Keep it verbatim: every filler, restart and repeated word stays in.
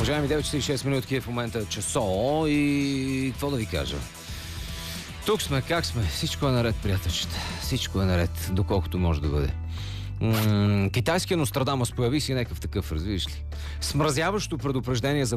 Уважаеми девет часа и шест минутки е в момента часо и какво да ви кажа? Тук сме, как сме? Всичко е наред, приятелчета. Всичко е наред, доколкото може да бъде. М- китайския Нострадамус появи си някакъв такъв, разбираш ли? Смразяващо предупреждение за